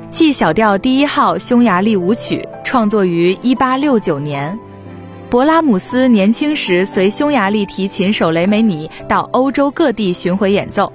G 小调第1号匈牙利舞曲，创作于1869年。勃拉姆斯年轻时随匈牙利提琴手雷梅尼到欧洲各地巡回演奏，